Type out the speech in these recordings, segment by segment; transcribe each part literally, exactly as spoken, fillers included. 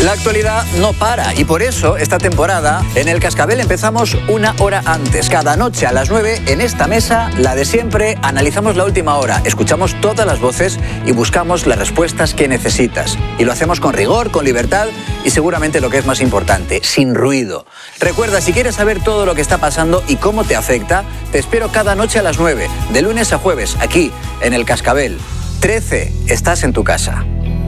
La actualidad no para y por eso esta temporada en El Cascabel empezamos una hora antes. Cada noche a las nueve en esta mesa, la de siempre, analizamos la última hora, escuchamos todas las voces y buscamos las respuestas que necesitas. Y lo hacemos con rigor, con libertad y seguramente lo que es más importante, sin ruido. Recuerda, si quieres saber todo lo que está pasando y cómo te afecta, te espero cada noche a las nueve, de lunes a jueves, aquí en El Cascabel. trece, estás en tu casa.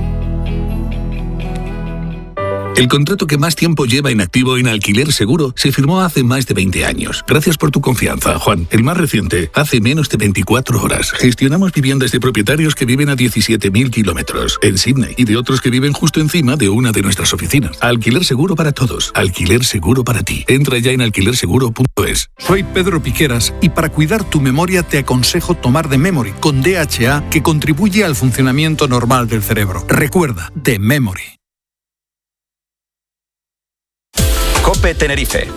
El contrato que más tiempo lleva inactivo en Alquiler Seguro se firmó hace más de veinte años. Gracias por tu confianza, Juan. El más reciente, hace menos de veinticuatro horas. Gestionamos viviendas de propietarios que viven a diecisiete mil kilómetros en Sydney y de otros que viven justo encima de una de nuestras oficinas. Alquiler Seguro para todos. Alquiler Seguro para ti. Entra ya en alquiler seguro punto es. Soy Pedro Piqueras y para cuidar tu memoria te aconsejo tomar The Memory con D H A, que contribuye al funcionamiento normal del cerebro. Recuerda, The Memory. COPE Tenerife.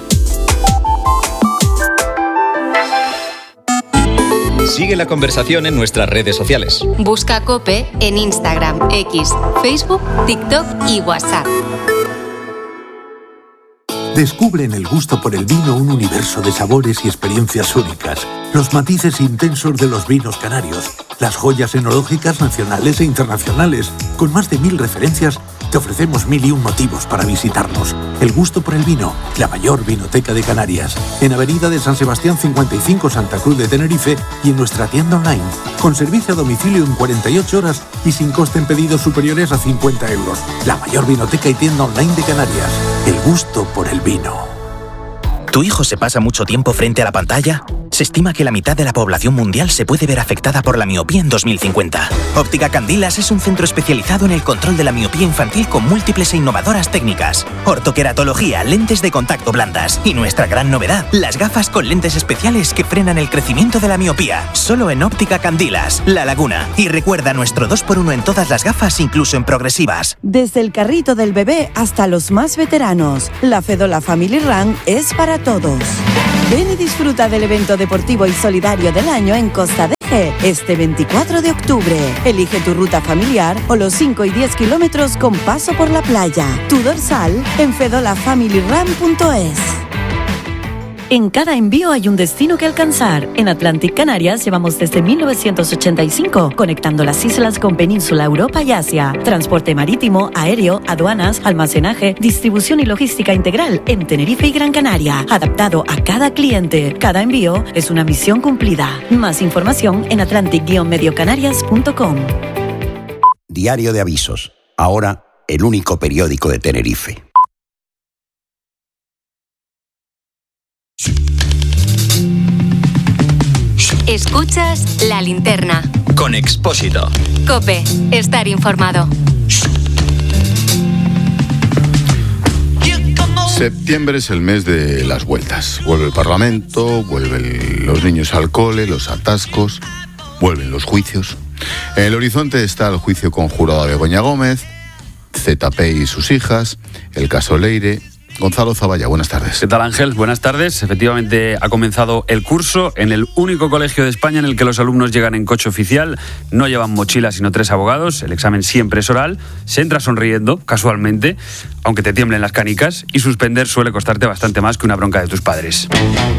Sigue la conversación en nuestras redes sociales. Busca COPE en Instagram, X, Facebook, TikTok y WhatsApp. Descubre en el gusto por el vino un universo de sabores y experiencias únicas. Los matices intensos de los vinos canarios. Las joyas enológicas nacionales e internacionales. Con más de mil referencias, te ofrecemos mil y un motivos para visitarnos. El gusto por el vino, la mayor vinoteca de Canarias. En Avenida de San Sebastián cincuenta y cinco, Santa Cruz de Tenerife, y en nuestra tienda online. Con servicio a domicilio en cuarenta y ocho horas y sin coste en pedidos superiores a cincuenta euros. La mayor vinoteca y tienda online de Canarias. El gusto por el vino. ¿Tu hijo se pasa mucho tiempo frente a la pantalla? Se estima que la mitad de la población mundial se puede ver afectada por la miopía en dos mil cincuenta. Óptica Candilas es un centro especializado en el control de la miopía infantil con múltiples e innovadoras técnicas. Ortoqueratología, lentes de contacto blandas y nuestra gran novedad, las gafas con lentes especiales que frenan el crecimiento de la miopía. Solo en Óptica Candilas, La Laguna. Y recuerda nuestro dos por uno en todas las gafas, incluso en progresivas. Desde el carrito del bebé hasta los más veteranos, la Fedola Family Run es para todos. Ven y disfruta del evento deportivo y solidario del año en Costa de G este veinticuatro de octubre. Elige tu ruta familiar o los cinco y diez kilómetros con paso por la playa. Tu dorsal en fedola family run punto es. En cada envío hay un destino que alcanzar. En Atlantic Canarias llevamos desde mil novecientos ochenta y cinco, conectando las islas con Península, Europa y Asia. Transporte marítimo, aéreo, aduanas, almacenaje, distribución y logística integral en Tenerife y Gran Canaria. Adaptado a cada cliente. Cada envío es una misión cumplida. Más información en atlantic guion medio canarias punto com. Diario de Avisos. Ahora, el único periódico de Tenerife. Escuchas La Linterna. Con Expósito. COPE. Estar informado. Septiembre es el mes de las vueltas. Vuelve el Parlamento, vuelven los niños al cole, los atascos, vuelven los juicios. En el horizonte está el juicio conjurado de Begoña Gómez, Z P y sus hijas, el caso Leire. Gonzalo Zavalla, buenas tardes. ¿Qué tal, Ángel? Buenas tardes. Efectivamente, ha comenzado el curso en el único colegio de España en el que los alumnos llegan en coche oficial, no llevan mochila sino tres abogados, el examen siempre es oral, se entra sonriendo, casualmente, aunque te tiemblen las canicas, y suspender suele costarte bastante más que una bronca de tus padres.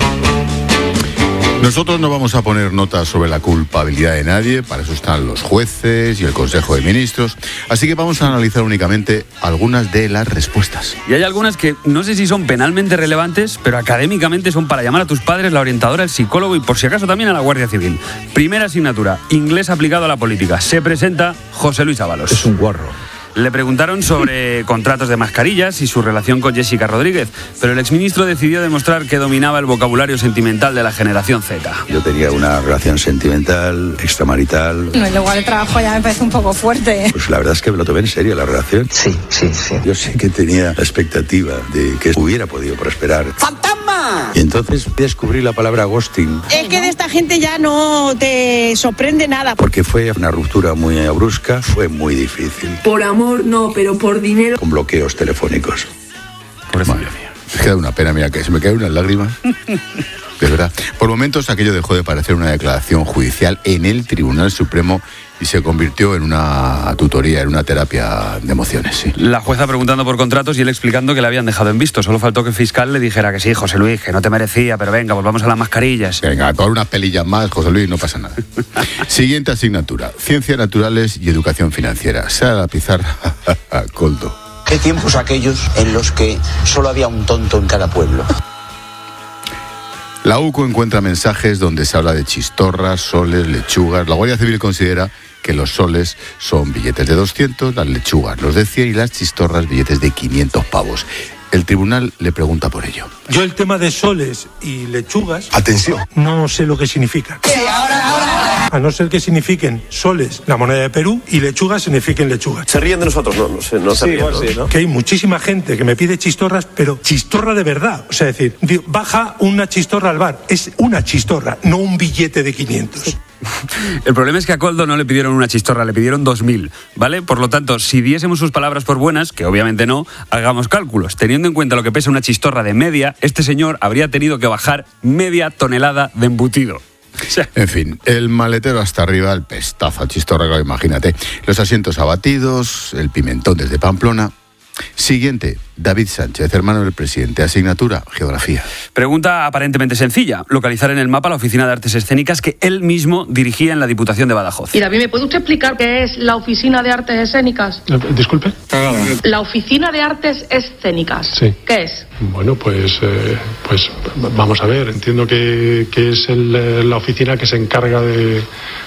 Nosotros no vamos a poner notas sobre la culpabilidad de nadie, para eso están los jueces y el Consejo de Ministros, así que vamos a analizar únicamente algunas de las respuestas. Y hay algunas que no sé si son penalmente relevantes, pero académicamente son para llamar a tus padres, la orientadora, el psicólogo y por si acaso también a la Guardia Civil. Primera asignatura, inglés aplicado a la política. Se presenta José Luis Ábalos. Es un guarro. Le preguntaron sobre contratos de mascarillas y su relación con Jessica Rodríguez, pero el exministro decidió demostrar que dominaba el vocabulario sentimental de la generación Z. Yo tenía una relación sentimental, extramarital. No, luego el trabajo ya me parece un poco fuerte. Pues la verdad es que me lo tomé en serio la relación. Sí, sí, sí. Yo sí que tenía la expectativa de que hubiera podido prosperar. ¡Fantasma! Y entonces descubrí la palabra ghosting. Es que de esta gente ya no te sorprende nada. Porque fue una ruptura muy brusca, fue muy difícil. Por amor no, pero por dinero. Con bloqueos telefónicos. Por eso, madre mía. Es que da una pena, mira, que se me caen unas lágrimas. De verdad. Por momentos aquello dejó de parecer una declaración judicial en el Tribunal Supremo y se convirtió en una tutoría, en una terapia de emociones, sí. La jueza preguntando por contratos y él explicando que le habían dejado en visto. Solo faltó que el fiscal le dijera que sí, José Luis, que no te merecía, pero venga, volvamos a las mascarillas. Venga, con unas pelillas más, José Luis, no pasa nada. Siguiente asignatura, Ciencias Naturales y Educación Financiera. Sara la pizarra, Coldo. ¿Qué tiempos aquellos en los que solo había un tonto en cada pueblo? La U C O encuentra mensajes donde se habla de chistorras, soles, lechugas. La Guardia Civil considera que los soles son billetes de doscientos, las lechugas los de cien y las chistorras billetes de quinientos pavos. El tribunal le pregunta por ello. Yo el tema de soles y lechugas... Atención. No sé lo que significan. ¿Qué? Ahora, ahora. A no ser que signifiquen soles, la moneda de Perú, y lechugas signifiquen lechugas. ¿Se ríen de nosotros? No, no sé, no se sí, ríen, ¿no? Sí, ¿no? Que hay muchísima gente que me pide chistorras, pero chistorra de verdad. O sea, es decir, digo, baja una chistorra al bar. Es una chistorra, no un billete de quinientos. El problema es que a Coldo no le pidieron una chistorra, le pidieron dos mil, ¿vale? Por lo tanto, si diésemos sus palabras por buenas, que obviamente no, hagamos cálculos. Teniendo en cuenta lo que pesa una chistorra de media, este señor habría tenido que bajar media tonelada de embutido. En fin, el maletero hasta arriba, el pestazo a chistorra, claro, imagínate. Los asientos abatidos, el pimentón desde Pamplona. Siguiente, David Sánchez, hermano del presidente. Asignatura, Geografía. Pregunta aparentemente sencilla. Localizar en el mapa la Oficina de Artes Escénicas que él mismo dirigía en la Diputación de Badajoz. Y David, ¿me puede usted explicar qué es la Oficina de Artes Escénicas? Eh, Disculpe. La Oficina de Artes Escénicas. Sí. ¿Qué es? Bueno, pues, eh, pues vamos a ver. Entiendo que, que es el, la oficina que se encarga de...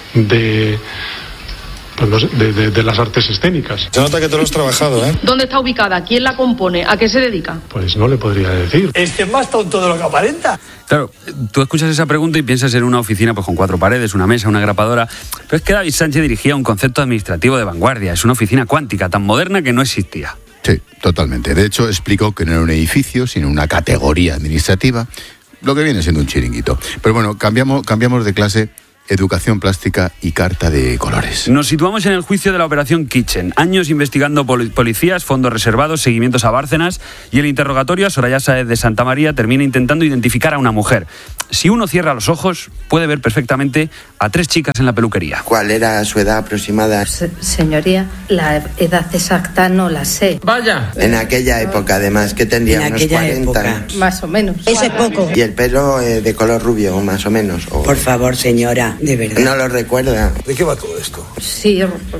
de Pues no sé, de, de, de las artes escénicas. Se nota que te lo has trabajado, ¿eh? ¿Dónde está ubicada? ¿Quién la compone? ¿A qué se dedica? Pues no le podría decir. Este es más tonto de lo que aparenta. Claro, tú escuchas esa pregunta y piensas en una oficina pues con cuatro paredes, una mesa, una grapadora. Pero es que David Sánchez dirigía un concepto administrativo de vanguardia. Es una oficina cuántica tan moderna que no existía. Sí, totalmente. De hecho, explicó que no era un edificio, sino una categoría administrativa, lo que viene siendo un chiringuito. Pero bueno, cambiamos, cambiamos de clase. Educación plástica y carta de colores. Nos situamos en el juicio de la Operación Kitchen. Años investigando pol- policías, fondos reservados, seguimientos a Bárcenas y el interrogatorio a Soraya Sáez de Santa María termina intentando identificar a una mujer. Si uno cierra los ojos, puede ver perfectamente a tres chicas en la peluquería. ¿Cuál era su edad aproximada? Se- señoría, la edad exacta no la sé. Vaya. En aquella época, además, que tendría En unos aquella cuarenta. época. Más o menos. Ese es poco. Y el pelo eh, de color rubio, más o menos. O... Por favor, señora, de verdad. No lo recuerda. ¿De qué va todo esto? Sí,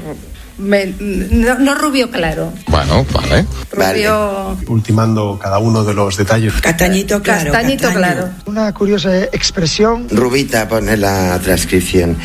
me- no, no rubio claro. Bueno, vale. Rubio... Ultimando cada uno de los detalles. Castañito claro. Castañito castaño. claro. Una curiosa expresión. Rubita pone la transcripción.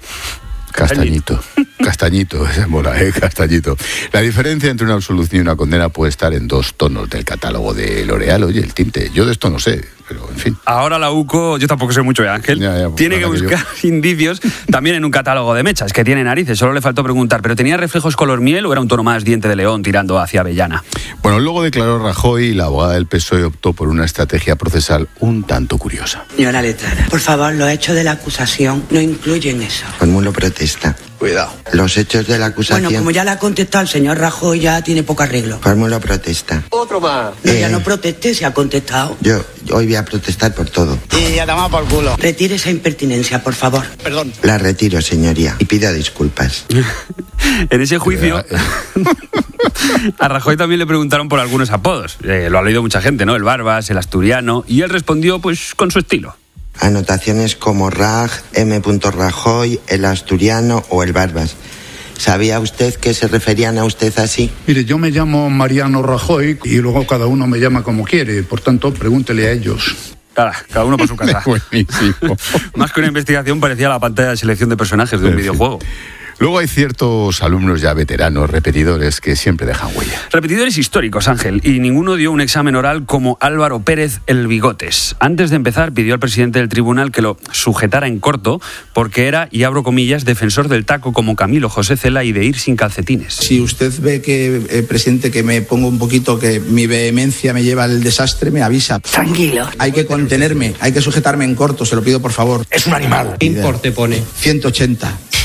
Castañito. Castañito, esa mola, ¿eh? Castañito. La diferencia entre una absolución y una condena puede estar en dos tonos del catálogo de L'Oréal. Oye, el tinte, yo de esto no sé, pero en fin. Ahora la U C O, yo tampoco sé mucho de Ángel, Ya, ya, pues, tiene que ahora que buscar indicios también en un catálogo de mechas, que tiene narices. Solo le faltó preguntar, ¿pero tenía reflejos color miel o era un tono más diente de león tirando hacia avellana? Bueno, luego declaró Rajoy y la abogada del P S O E optó por una estrategia procesal un tanto curiosa. Señora letrada, por favor, los hechos de la acusación no incluyen eso. Formulo protesta. Cuidado. Los hechos de la acusación. Bueno, como ya la ha contestado el señor Rajoy, ya tiene poco arreglo. Formulo protesta. Otro más. No, Eh. ya no proteste, se ha contestado. Yo hoy voy a protestar por todo. Y a tomar por culo. Retire esa impertinencia, por favor. Perdón. La retiro, señoría, y pido disculpas. En ese juicio, a Rajoy también le preguntaron por algunos apodos. Eh, lo ha leído mucha gente, ¿no? El Barbas, el Asturiano, y él respondió pues con su estilo. Anotaciones como Raj, M. Rajoy, el Asturiano o el Barbas. ¿Sabía usted que se referían a usted así? Mire, yo me llamo Mariano Rajoy y luego cada uno me llama como quiere. Por tanto, pregúntele a ellos. Claro, cada uno por su casa. Buenísimo. Más que una investigación parecía la pantalla de selección de personajes de un videojuego. Luego hay ciertos alumnos ya veteranos, repetidores, que siempre dejan huella. Repetidores históricos, Ángel, y ninguno dio un examen oral como Álvaro Pérez el Bigotes. Antes de empezar, pidió al presidente del tribunal que lo sujetara en corto, porque era, y abro comillas, defensor del taco como Camilo José Cela y de ir sin calcetines. Si usted ve que, eh, presidente, que me pongo un poquito, que mi vehemencia me lleva al desastre, me avisa. Tranquilo. Hay que contenerme, hay que sujetarme en corto, se lo pido por favor. Es un animal. ¿Qué importe pone? ciento ochenta.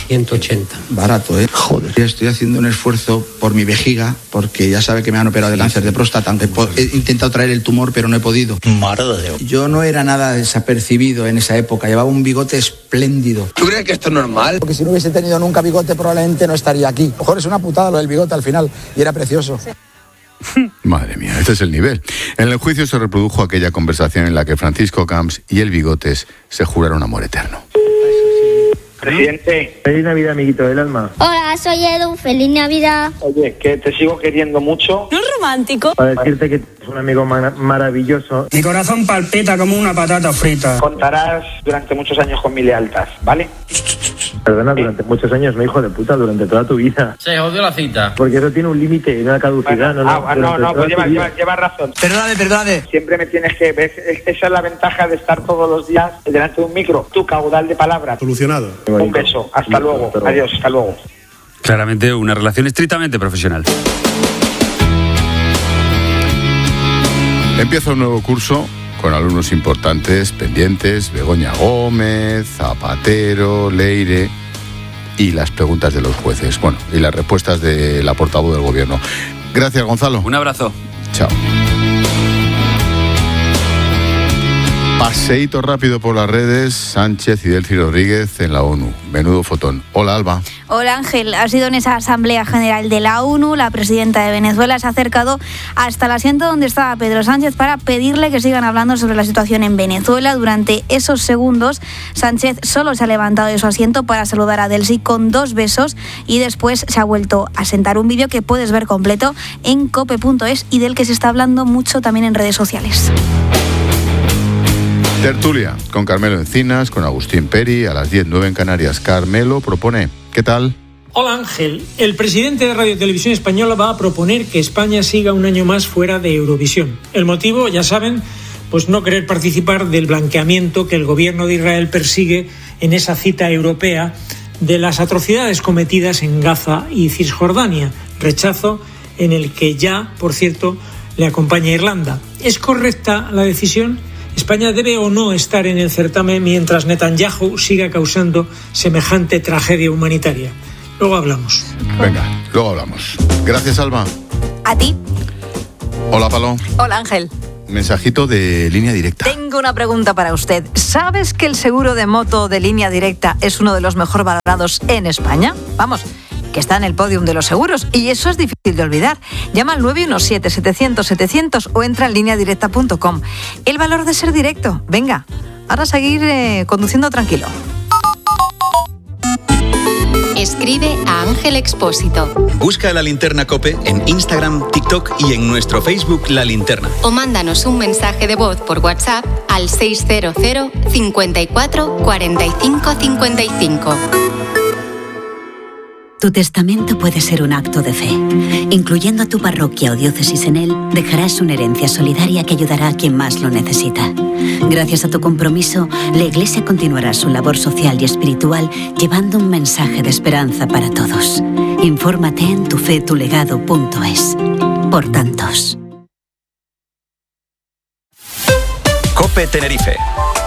ciento ochenta. Barato, ¿eh? Joder. Estoy haciendo un esfuerzo por mi vejiga, porque ya sabe que me han operado de cáncer de próstata, aunque he intentado traer el tumor, pero no he podido. Madre de Dios. Yo no era nada desapercibido en esa época, llevaba un bigote espléndido. ¿Tú crees que esto es normal? Porque si no hubiese tenido nunca bigote, probablemente no estaría aquí. A lo mejor es una putada lo del bigote al final, y era precioso. Sí. Madre mía, este es el nivel. En el juicio se reprodujo aquella conversación en la que Francisco Camps y el Bigotes se juraron amor eterno. Presidente. Feliz Navidad, amiguito del alma. Hola, soy Edu. Feliz Navidad. Oye, que te sigo queriendo mucho. ¿No es romántico? Para decirte que es un amigo mar- maravilloso. Mi corazón palpita como una patata frita. Contarás durante muchos años con mi lealtad, ¿vale? Perdona, durante muchos años, no, hijo de puta, durante toda tu vida. Se jodió la cita. Porque eso tiene un límite y una caducidad, bueno, ¿no? Ah, no, no, pues llevas lleva, lleva razón. Perdóname, perdóname. Siempre me tienes que ver. Esa es la ventaja de estar todos los días delante de un micro. Tu caudal de palabras. Solucionado. Un beso. Hasta luego. Adiós. Hasta luego. Claramente una relación estrictamente profesional. Empieza un nuevo curso con alumnos importantes, pendientes: Begoña Gómez, Zapatero, Leire y las preguntas de los jueces. Bueno, y las respuestas de la portavoz del gobierno. Gracias, Gonzalo. Un abrazo. Chao. Paseíto rápido por las redes. Sánchez y Delcy Rodríguez en la ONU. Menudo fotón. Hola, Alba. Hola, Ángel. Ha sido en esa Asamblea General de la ONU. La presidenta de Venezuela se ha acercado hasta el asiento donde estaba Pedro Sánchez para pedirle que sigan hablando sobre la situación en Venezuela. Durante esos segundos, Sánchez solo se ha levantado de su asiento para saludar a Delcy con dos besos y después se ha vuelto a sentar. Un vídeo que puedes ver completo en cope punto es y del que se está hablando mucho también en redes sociales. Tertulia con Carmelo Encinas, con Agustín Peri, a las diez, nueve en Canarias. Carmelo propone. ¿Qué tal? Hola, Ángel. El presidente de Radio Televisión Española va a proponer que España siga un año más fuera de Eurovisión. El motivo, ya saben, pues no querer participar del blanqueamiento que el gobierno de Israel persigue en esa cita europea de las atrocidades cometidas en Gaza y Cisjordania. Rechazo en el que ya, por cierto, le acompaña Irlanda. ¿Es correcta la decisión? ¿España debe o no estar en el certamen mientras Netanyahu siga causando semejante tragedia humanitaria? Luego hablamos. Venga, luego hablamos. Gracias, Alba. ¿A ti? Hola, Paló. Hola, Ángel. Mensajito de Línea Directa. Tengo una pregunta para usted. ¿Sabes que el seguro de moto de Línea Directa es uno de los mejor valorados en España? Vamos, que está en el podium de los seguros, y eso es difícil de olvidar. Llama al nueve uno siete, setecientos, setecientos o entra en línea directa punto com. El valor de ser directo. Venga, ahora seguir eh, conduciendo tranquilo. Escribe a Ángel Expósito. Busca La Linterna COPE en Instagram, TikTok y en nuestro Facebook La Linterna. O mándanos un mensaje de voz por WhatsApp al seis cero cero, cincuenta y cuatro, cuarenta y cinco, cincuenta y cinco. Tu testamento puede ser un acto de fe. Incluyendo a tu parroquia o diócesis en él, dejarás una herencia solidaria que ayudará a quien más lo necesita. Gracias a tu compromiso, la Iglesia continuará su labor social y espiritual llevando un mensaje de esperanza para todos. Infórmate en tu fe tu legado punto es. Por tantos. COPE Tenerife.